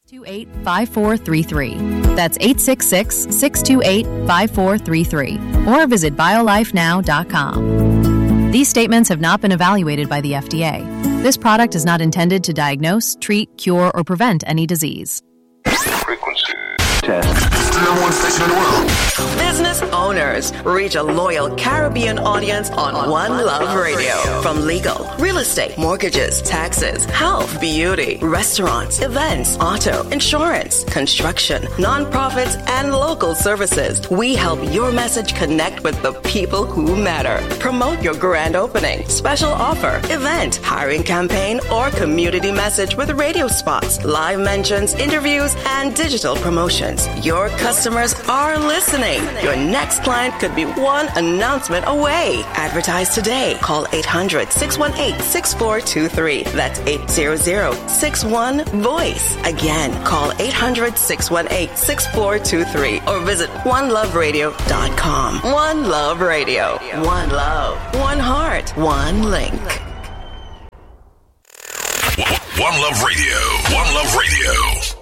628-5433. That's 866-628-5433. Or visit biolifenow.com. These statements have not been evaluated by the FDA. This product is not intended to diagnose, treat, cure, or prevent any disease. Frequency test. It's the #1 station in the world. Business owners, reach a loyal Caribbean audience on One Love Radio. From legal, real estate, mortgages, taxes, health, beauty, restaurants, events, auto, insurance, construction, nonprofits, and local services. We help your message connect with the people who matter. Promote your grand opening, special offer, event, hiring campaign, or community message with radio spots, live mentions, interviews, and digital promotions. Your customers are listening. Your next client could be one announcement away. Advertise today. Call 800-618-6423. That's 800-61-VOICE. Again, call 800-618-6423 or visit oneloveradio.com. One Love Radio. One love. One heart. One link. One Love Radio. One Love Radio.